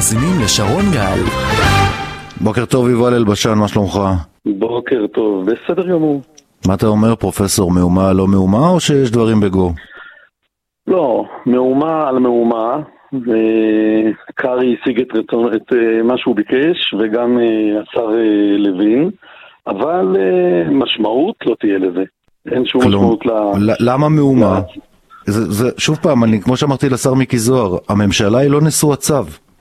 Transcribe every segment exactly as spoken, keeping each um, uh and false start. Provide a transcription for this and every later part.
מאזינים לשרון גל. בוקר טוב יובל אלבשן, מה שלומך? בוקר טוב, בסדר גמור. מה אתה אומר פרופסור, מהומה לא מהומה או שיש דברים בגו? לא, מהומה על מהומה, וקרי השיג את, רצון, את מה שהוא ביקש וגם השר לוין, אבל משמעות לא תהיה לזה, אין שום כלום. משמעות ל... למה מהומה? זה, זה, שוב פעם, אני, כמו שאמרתי לשר מיקי זוהר, הממשלה היא לא נשוא הצו.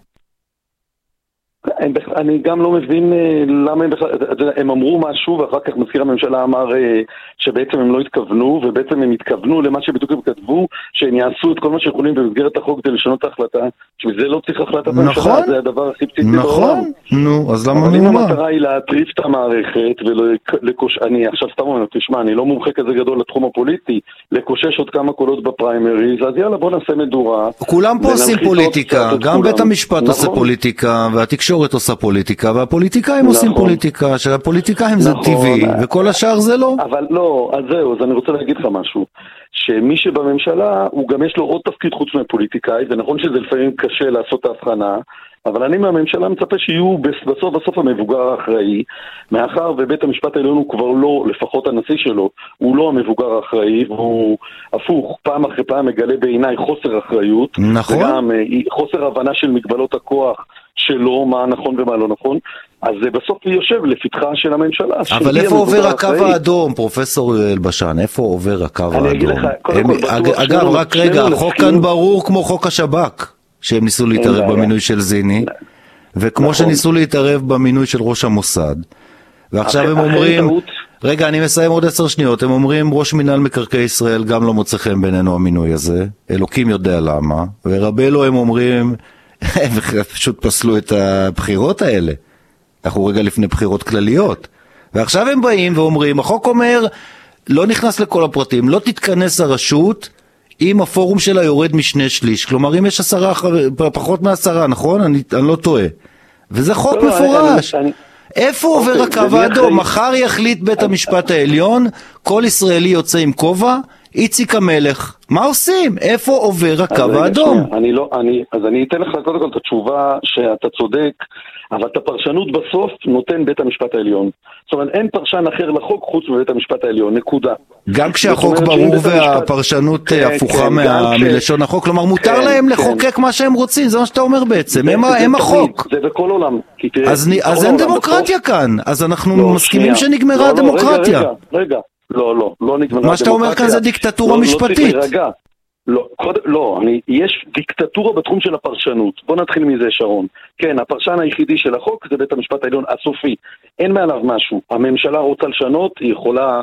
אני גם לא מבין למה הם בכלל, הם אמרו משהו ואחר כך מזכיר הממשלה אמר שבעצם הם לא התכוונו, ובעצם הם התכוונו למה שבדיוק הם כתבו, שהם יעשו את כל מה שיכולים במסגרת החוק כדי לשנות ההחלטה, שזה לא צריך החלטת הממשלה, זה הדבר הכי בסיסי בעולם. נכון, נו, אז למה אבל אם מהומה? המטרה היא להטריף את המערכת ולקוש... אני עכשיו סתם אומר, תשמע, אני לא מומחה כזה גדול לתחום הפוליטי, לקושש עוד כמה קולות בפריימריז, אז יאללה בוא נעשה מדורה. כולם פה עושים פוליטיקה, גם בית המשפט עושה פוליטיקה, והתקשורת עושה פוליטיקה, והפוליטיקאים עושים פוליטיקה, שהפוליטיקאים זה טבעי, וכל השאר זה לא. אבל לא, אז זהו, אז אני רוצה להגיד לך משהו, שמי שבממשלה, הוא גם יש לו עוד תפקיד חוץ מהפוליטיקאי, ונכון שזה לפעמים קשה לעשות ההבחנה, אבל אני מהממשלה מצפה שיהיו בסוף בסוף המבוגר האחראי, מאחר ובית המשפט העליון הוא כבר לא, לפחות הנשיא שלו, הוא לא המבוגר האחראי, והוא הפוך, פעם אחרי פעם מגלה בעיניי חוסר אחריות, נכון. וגם חוסר הבנה של מגבלות הכוח שלו, מה נכון ומה לא נכון, אז בסוף היא יושב לפתחה של הממשלה. אבל איפה עובר הקו האדום, פרופסור אלבשן, איפה עובר הקו האדום? אני אגיד לך, קודם כל בטוח, אגב, רק רגע, החוק כאן ברור כמו חוק השב"כ, שהם ניסו להתערב במינוי של זיני, וכמו שניסו להתערב במינוי של ראש המוסד, ועכשיו הם אומרים, רגע, אני מסיים עוד עשר שניות, הם אומרים, ראש מינהל מקרקעי ישראל גם לא מוצא חן בינינו המינוי הזה, אלוקים יודע למה, ורבלו הם אומרים, הם פשוט פסלו את הבחירות האלה, אנחנו רגע לפני בחירות כלליות, ועכשיו הם באים ואומרים, החוק אומר, לא נכנס לכל הפרטים, לא תתכנס הרשות, אם הפורום שלה יורד משני שליש, כלומר אם יש עשרה, פחות מעשרה, נכון? אני, אני לא טועה. וזה חוק לא, מפורש. אני, אני... איפה עובר אוקיי, הקו האדום? מחר יחליט בית המשפט העליון, כל ישראלי יוצא עם כובע, איציק המלך. מה עושים? איפה עובר הקו האדום? אני לא, אני, אז אני אתן לך קודם כל את התשובה שאתה צודק, אבל את הפרשנות בסוף נותן בית המשפט העליון. זאת אומרת, אין פרשן אחר לחוק חוץ מבית המשפט העליון, נקודה. גם כשהחוק ברור והפרשנות הפוכה מלשון החוק, כלומר מותר להם לחוקק מה שהם רוצים, זה מה שאתה אומר בעצם, הם החוק. זה בכל עולם. אז אין דמוקרטיה כאן, אז אנחנו מסכימים שנגמרה הדמוקרטיה. רגע, רגע, לא, לא, לא נגמרה הדמוקרטיה. מה שאתה אומר כאן זה דיקטטורה משפטית. לא, לא, אני, יש דיקטטורה בתחום של הפרשנות. בוא נתחיל מזה, שרון. כן, הפרשן היחידי של החוק זה בית המשפט העליון הסופי. אין מעליו משהו. הממשלה רוצה לשנות, היא יכולה,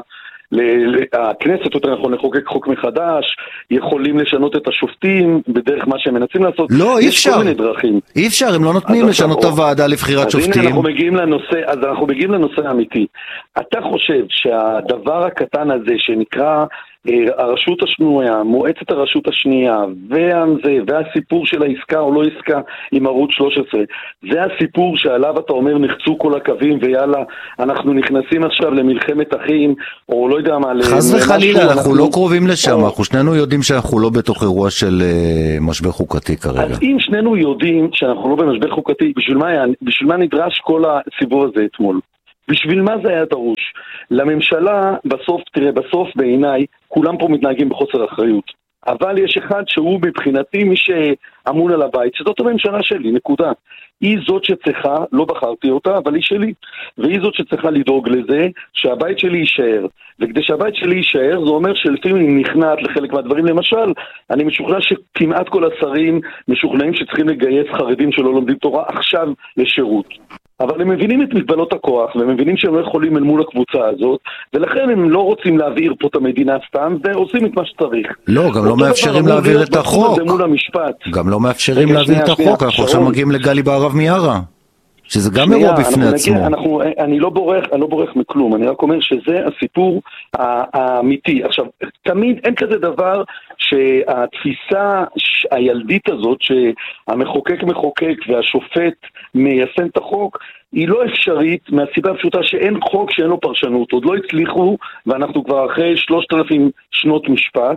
הכנסת יותר נכון לחוקק חוק מחדש, יכולים לשנות את השופטים בדרך מה שהם מנסים לעשות. לא, אי אפשר. יש כל מיני דרכים. אי אפשר, הם לא נותנים לשנות את הוועדה לבחירת שופטים. אז הנה אנחנו מגיעים לנושא, אז אנחנו מגיעים לנושא האמיתי. אתה חושב שהדבר הקטן הזה שנקרא הרשות השנייה, מועצת הרשות השנייה, והזה, והסיפור של העסקה או לא עסקה עם ערוץ שלוש עשרה, זה הסיפור שעליו אתה אומר נחצו כל הקווים ויאללה, אנחנו נכנסים עכשיו למלחמת אחים, או לא יודע מה... חס וחלילה, אנחנו, אנחנו לא קרובים לשם, או... אנחנו שנינו יודעים שאנחנו לא בתוך אירוע של uh, משבר חוקתי כרגע. אז אם שנינו יודעים שאנחנו לא במשבר חוקתי, בשביל מה, בשביל מה נדרש כל הסיבור הזה אתמול? בשביל מה זה היה דרוש? לממשלה, בסוף, תראה, בסוף בעיניי, כולם פה מתנהגים בחוסר אחריות. אבל יש אחד שהוא מבחינתי מי שאמון על הבית, שזאת הממשלה שלי, נקודה. היא זאת שצריכה, לא בחרתי אותה, אבל היא שלי. והיא זאת שצריכה לדאוג לזה שהבית שלי יישאר. וכדי שהבית שלי יישאר, זה אומר שלפעמים היא נכנעת לחלק מהדברים. למשל, אני משוכנע שכמעט כל השרים משוכנעים שצריכים לגייס חרדים שלא לומדים תורה עכשיו לשירות. אבל הם מבינים את מגבלות הכוח, והם מבינים שהם לא יכולים אל מול הקבוצה הזאת, ולכן הם לא רוצים להעביר פה את המדינה סתם, ועושים את מה שצריך. לא, גם לא מאפשרים להעביר את החוק. גם לא מאפשרים להעביר את החוק, אנחנו עכשיו מגיעים לגלי בערב מיארה, שזה גם אירוע בפני עצמו. אני לא בורח, אני לא בורח מכלום, אני רק אומר שזה הסיפור האמיתי. עכשיו, תמיד אין כזה דבר שהתפיסה הילדית הזאת, שהמחוקק מחוקק והשופט מיישם את החוק, היא לא אפשרית מהסיבה הפשוטה שאין חוק שאין לו פרשנות. עוד לא הצליחו, ואנחנו כבר אחרי שלושת אלפים שנות משפט,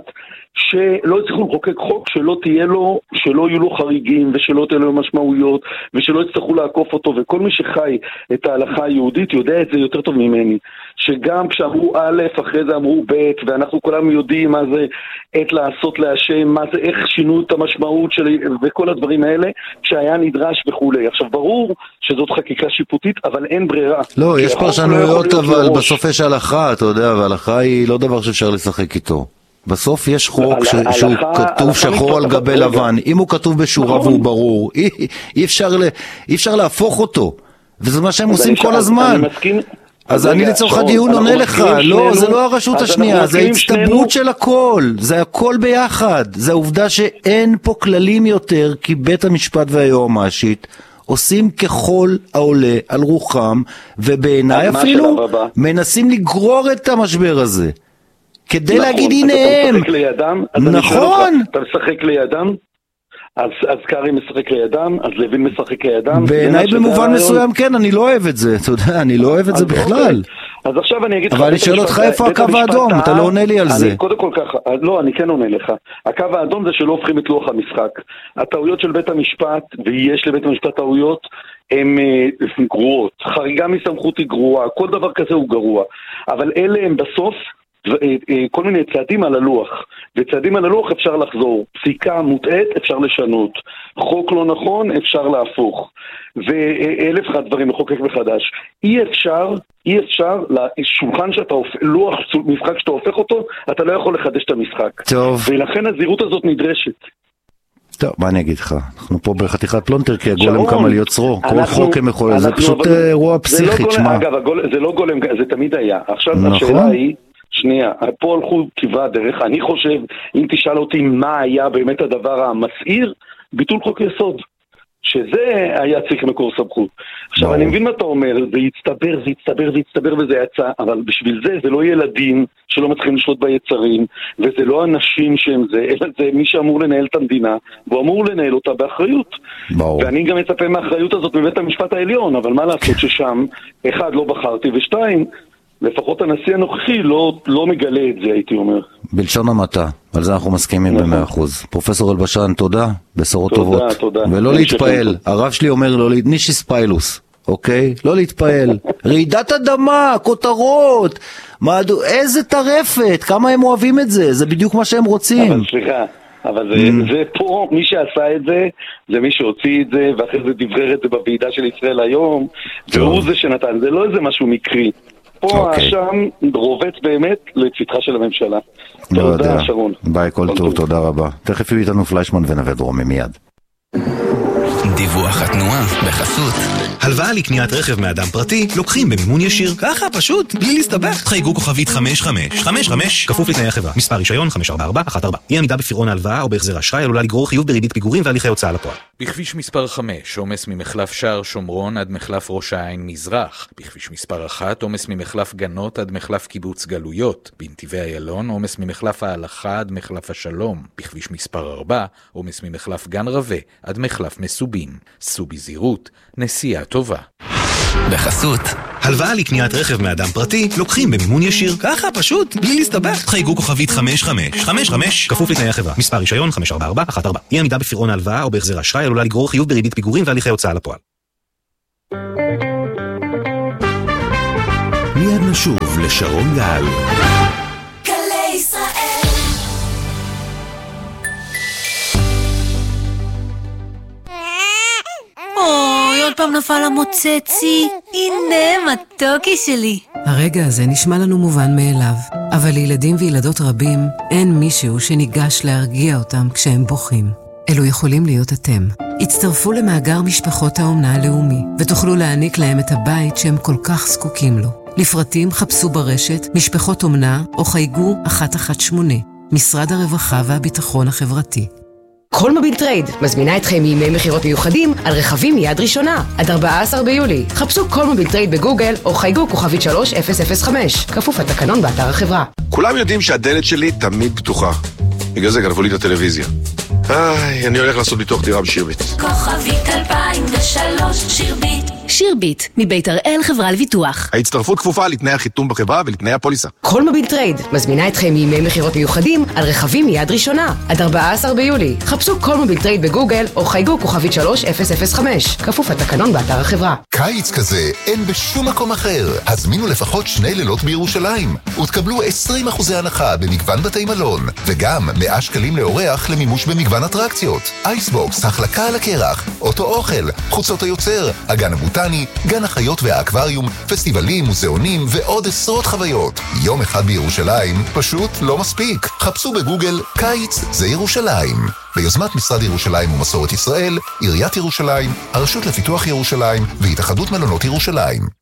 שלא יצטרכו לחוקק חוק שלא תהיה לו, שלא יהיו לו חריגים ושלא תהיה לו משמעויות ושלא יצטרכו לעקוף אותו, וכל מי שחי את ההלכה היהודית יודע את זה יותר טוב ממני, שגם כשאמרו א' אחרי זה אמרו ב', ואנחנו כולם יודעים מה זה עת לעשות להשם, מה זה איך שינו את המשמעות של וכל הדברים האלה שהיה נדרש וכולי. עכשיו ברור שזאת חקיקה שיפוטית, אבל אין ברירה. לא, יש פרשנויות, אבל בסוף יש הלכה, אתה יודע, וההלכה היא לא דבר שאפשר לשחק איתו. בסוף יש חוק ש... שהוא כתוב שחור על גבי לבן. אם הוא כתוב בשורה והוא ברור, אי, אי, אפשר ל... אי אפשר להפוך אותו, וזה מה שהם עושים כל הזמן. אז אני לצורך הדיון עונה לך, לא, זה לא הרשות השנייה, זה הצטברות של הכל, זה הכל ביחד. זה העובדה שאין פה כללים יותר, כי בית המשפט והיועמ"שית עושים ככל העולה על רוחם, ובעיניי אפילו מנסים לגרור את המשבר הזה. כדי להגיד הנה הם. נכון. אתה משחק לידם, אז קרי משחק לידם, אז לוין משחק לידם. בעיניי במובן מסוים כן, אני לא אוהב את זה, אתה יודע, אני לא אוהב את זה בכלל. אז עכשיו אני אגיד לך, אבל אני שואל אותך איפה הקו האדום, אתה לא עונה לי על זה. קודם כל ככה, לא, אני כן עונה לך. הקו האדום זה שלא הופכים את לוח המשחק. הטעויות של בית המשפט, ויש לבית המשפט טעויות, הן גרועות. חריגה מסמכות היא גרועה, כל דבר כזה הוא גרוע. אבל אלה הם בסוף כל מיני צעדים על הלוח, וצעדים על הלוח אפשר לחזור, פסיקה מוטעת אפשר לשנות, חוק לא נכון אפשר להפוך, ואלף אחד דברים מחוקק מחדש. אי אפשר, אי אפשר, לשולחן שאתה הופך, לוח משחק שאתה הופך אותו, אתה לא יכול לחדש את המשחק. טוב. ולכן הזהירות הזאת נדרשת. טוב, מה אני אגיד לך? אנחנו פה בחתיכת פלונטר, כי הגולם קם על יוצרו. כל חוק הם יכולים, זה פשוט אירוע פסיכי, תשמע. אגב, זה לא גולם, זה תמיד היה. עכשיו השאלה היא, שנייה, פה הלכו כברה דרך, אני חושב, אם תשאל אותי מה היה באמת הדבר המסעיר, ביטול חוק יסוד, שזה היה צריך מקור סמכות. עכשיו אני מבין מה אתה אומר, זה יצטבר, זה יצטבר, זה יצטבר וזה יצא, אבל בשביל זה זה לא ילדים שלא מצליחים לשלוט ביצרים, וזה לא אנשים שהם זה, אלא זה מי שאמור לנהל את המדינה, והוא אמור לנהל אותה באחריות. ברור. ואני גם מצפה מהאחריות הזאת בבית המשפט העליון, אבל מה לעשות ששם, אחד, לא בחרתי, ושתיים, לפחות הנשיא הנוכחי לא, לא מגלה את זה, הייתי אומר. בלשון המעטה, על זה אנחנו מסכימים במאה אחוז. פרופסור אלבשן, תודה, בשורות טובות. תודה, תודה. ולא להתפעל, הרב שלי אומר לא, נישיס פיילוס, אוקיי? לא להתפעל. רעידת אדמה, כותרות, מעדו, איזה טרפת, כמה הם אוהבים את זה, זה בדיוק מה שהם רוצים. אבל סליחה, אבל זה, mm. זה פה, מי שעשה את זה, זה מי שהוציא את זה, ואחרי זה דברר את זה בוועידה של ישראל היום, והוא זה שנתן, זה לא איזה משהו מקרי. פה השם רובץ באמת לפתחה של הממשלה. תודה, שרון. ביי, כל טוב, תודה רבה. תכף יהיו איתנו פליישמן ונווה דרומי מיד. דיווח התנועה בחסות. הלוואה לקניית רכב מאדם פרטי לוקחים במימון ישיר. ככה פשוט, בלי להסתבך. חייגו כוכבית חמש חמש חמש חמש כפוף לתנאי החברה. מספר רישיון חמש ארבע ארבע אחת ארבע. אי עמידה בפירעון ההלוואה או בהחזר אשראי עלולה לגרור חיוב בריבית פיגורים והליכי הוצאה לפועל. בכביש מספר חמש, עומס ממחלף שער שומרון עד מחלף ראש העין מזרח. בכביש מספר אחת, עומס ממחלף גנות עד מחלף קיבוץ גלויות. בנתיבי איילון, עומס ממחלף ההלכה עד מחלף השלום. בכביש מספר ארבע, עומס ממחלף גן רווה עד מחלף מסובין. סעו בזהירות, נסיעה טובה. בחסות. הלוואה לקניית רכב מאדם פרטי לוקחים במימון ישיר. ככה פשוט, בלי להסתבך. חייגו כוכבית חמש חמש חמש חמש כפוף לתנאי החברה. מספר רישיון חמש ארבע ארבע אחת ארבע. אי עמידה בפירעון ההלוואה או בהחזר אשראי עלולה לגרור חיוב בריבית פיגורים והליכי הוצאה לפועל. מיד נשוב לשרון גל. אוי, עוד פעם נפל המוצצי. הנה, מתוקי שלי. הרגע הזה נשמע לנו מובן מאליו, אבל לילדים וילדות רבים אין מישהו שניגש להרגיע אותם כשהם בוכים. אלו יכולים להיות אתם. הצטרפו למאגר משפחות האומנה הלאומי, ותוכלו להעניק להם את הבית שהם כל כך זקוקים לו. לפרטים חפשו ברשת משפחות אומנה או חייגו אחת אחת שמונה, משרד הרווחה והביטחון החברתי. כל מוביל טרייד מזמינה אתכם מימי מחירות מיוחדים על רכבים מיד ראשונה עד ארבעה עשר ביולי. חפשו כל מוביל טרייד בגוגל או חייגו כוכבית שלוש אפס אפס חמש, כפוף לתקנון באתר החברה. כולם יודעים שהדלת שלי תמיד פתוחה, בגלל זה גנבו לי את הטלוויזיה. איי, אני הולך לעשות ביטוח דירה בשירביט. כוכבית אלפיים ושלוש שירביט. שירביט, מבית הראל חברה לביטוח. ההצטרפות כפופה לתנאי החיתום בחברה ולתנאי הפוליסה. כל מוביל טרייד מזמינה אתכם מימי מחירות מיוחדים על רכבים מיד ראשונה. עד ארבעה עשר ביולי. חפשו כל מוביל טרייד בגוגל או חייגו כוכבית שלוש אפס אפס חמש. כפוף לתקנון באתר החברה. קיץ כזה אין בשום מקום אחר. הזמינו לפחות שני לילות בירושלים ותקבלו עשרים אחוז הנחה במגוון בתי מלון וגם מאה שקלים לאורח למימוש במגוון אטרקציות. אייסבוקס, החלקה על הקרח, אוטו אוכל, חוצות היוצר, הגן הבוטני, גן החיות והאקווריום, פסטיבלים, מוזיאונים ועוד עשרות חוויות. יום אחד בירושלים פשוט לא מספיק. חפשו בגוגל קיץ זה ירושלים. ביוזמת משרד ירושלים ומסורת ישראל, עיריית ירושלים, הרשות לפיתוח ירושלים והתאחדות מלונות ירושלים.